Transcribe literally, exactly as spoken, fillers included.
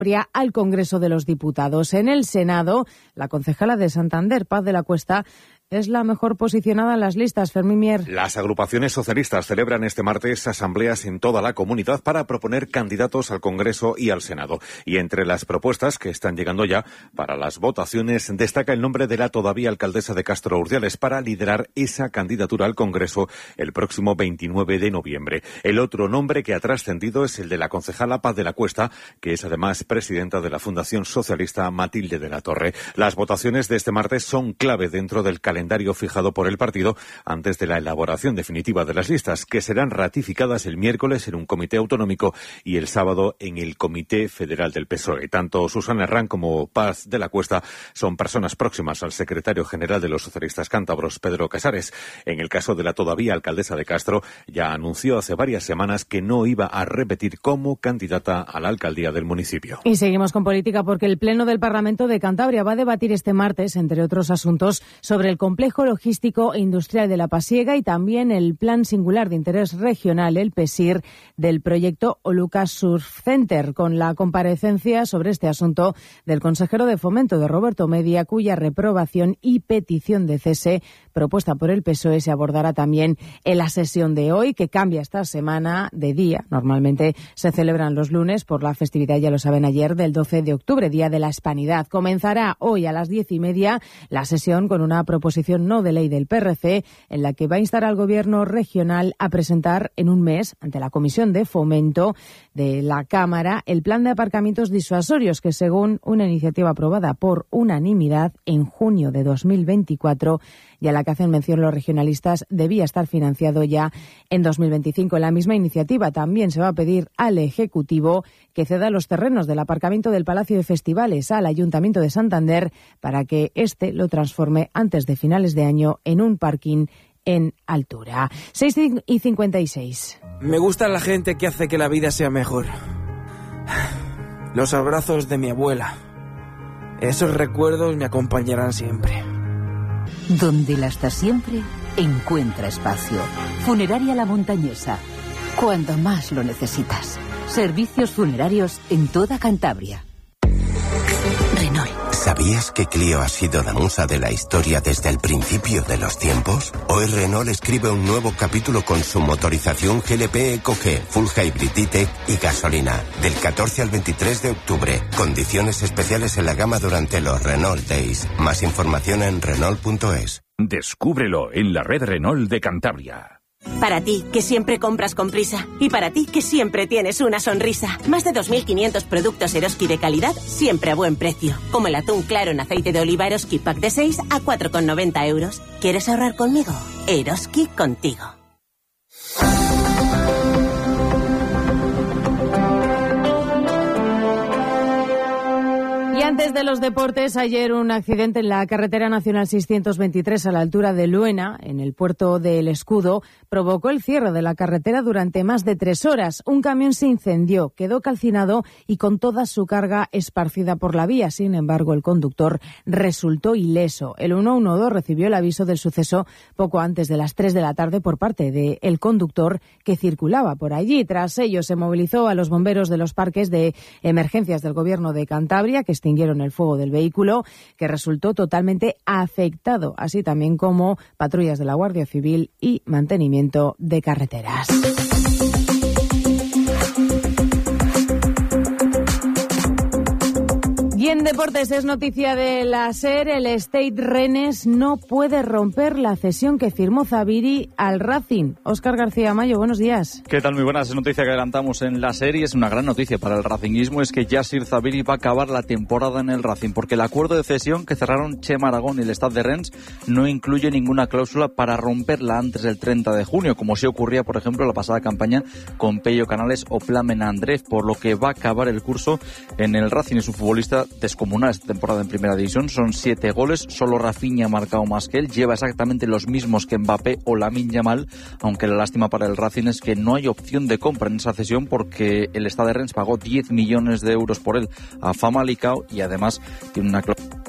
al Congreso de los Diputados. En el Senado, la concejala de Santander, Paz de la Cuesta, es la mejor posicionada en las listas. Fermín Mier. Las agrupaciones socialistas celebran este martes asambleas en toda la comunidad para proponer candidatos al Congreso y al Senado. Y entre las propuestas que están llegando ya para las votaciones destaca el nombre de la todavía alcaldesa de Castro Urdiales para liderar esa candidatura al Congreso el próximo veintinueve de noviembre. El otro nombre que ha trascendido es el de la concejala Paz de la Cuesta, que es además presidenta de la Fundación Socialista Matilde de la Torre. Las votaciones de este martes son clave dentro del calendario fijado por el partido antes de la elaboración definitiva de las listas, que serán ratificadas el miércoles en un comité autonómico y el sábado en el Comité Federal del P S O E. Tanto Susana Herrán como Paz de la Cuesta son personas próximas al secretario general de los socialistas cántabros, Pedro Casares. En el caso de la todavía alcaldesa de Castro, ya anunció hace varias semanas que no iba a repetir como candidata a la alcaldía del municipio. Y seguimos con política porque el Pleno del Parlamento de Cantabria va a debatir este martes, entre otros asuntos, sobre el complejo logístico e industrial de La Pasiega y también el Plan Singular de Interés Regional, el P S I R, del proyecto Oluca Surf Center, con la comparecencia sobre este asunto del consejero de Fomento, de Roberto Media, cuya reprobación y petición de cese propuesta por el P S O E se abordará también en la sesión de hoy, que cambia esta semana de día. Normalmente se celebran los lunes por la festividad, ya lo saben, ayer del doce de octubre, Día de la Hispanidad. Comenzará hoy a las diez y media la sesión con una proposición no de ley del P R C, en la que va a instar al Gobierno regional a presentar en un mes ante la Comisión de Fomento de la Cámara el plan de aparcamientos disuasorios, que según una iniciativa aprobada por unanimidad en junio de dos mil veinticuatro, y a la que hacen mención los regionalistas, debía estar financiado ya en dos mil veinticinco. En la misma iniciativa también se va a pedir al Ejecutivo que ceda los terrenos del aparcamiento del Palacio de Festivales al Ayuntamiento de Santander para que éste lo transforme antes de finales de año en un parking en altura. seis y cincuenta y seis. Me gusta la gente que hace que la vida sea mejor. Los abrazos de mi abuela. Esos recuerdos me acompañarán siempre. Donde la hasta siempre encuentra espacio. Funeraria La Montañesa. Cuando más lo necesitas. Servicios funerarios en toda Cantabria. Renault. ¿Sabías que Clio ha sido la musa de la historia desde el principio de los tiempos? Hoy Renault escribe un nuevo capítulo con su motorización G L P Eco G, Full Hybrid E-Tech y gasolina. Del catorce al veintitrés de octubre. Condiciones especiales en la gama durante los Renault Days. Más información en Renault punto es. Descúbrelo en la red Renault de Cantabria. Para ti, que siempre compras con prisa. Y para ti, que siempre tienes una sonrisa. Más de dos mil quinientos productos Eroski de calidad, siempre a buen precio. Como el atún claro en aceite de oliva Eroski Pack de seis a cuatro con noventa euros. ¿Quieres ahorrar conmigo? Eroski contigo. Y antes de los deportes, ayer un accidente en la carretera nacional seiscientos veintitrés a la altura de Luena, en el puerto del Escudo, provocó el cierre de la carretera durante más de tres horas. Un camión se incendió, quedó calcinado y con toda su carga esparcida por la vía. Sin embargo, el conductor resultó ileso. El ciento doce recibió el aviso del suceso poco antes de las tres de la tarde por parte del conductor que circulaba por allí. Tras ello, se movilizó a los bomberos de los parques de emergencias del Gobierno de Cantabria, que extinguieron el fuego del vehículo, que resultó totalmente afectado, así también como patrullas de la Guardia Civil y mantenimiento de carreteras. Y en deportes es noticia de la SER, el Stade Rennes no puede romper la cesión que firmó Zubiri al Racing. Óscar García Mayo, buenos días. ¿Qué tal? Muy buenas. Es noticia que adelantamos en la SER y es una gran noticia para el racinguismo, es que Yassir Zubiri va a acabar la temporada en el Racing, porque el acuerdo de cesión que cerraron Chema Aragón y el Stade de Rennes no incluye ninguna cláusula para romperla antes del treinta de junio, como sí ocurría, por ejemplo, la pasada campaña con Pello Canales o Plamen Andrés, por lo que va a acabar el curso en el Racing. Es un futbolista descomunal esta temporada en Primera División, son siete goles, solo Rafinha ha marcado más que él, lleva exactamente los mismos que Mbappé o Lamine Yamal, aunque la lástima para el Racing es que no hay opción de compra en esa cesión porque el Stade de Rennes pagó diez millones de euros por él a Famalicão y además tiene una cláusula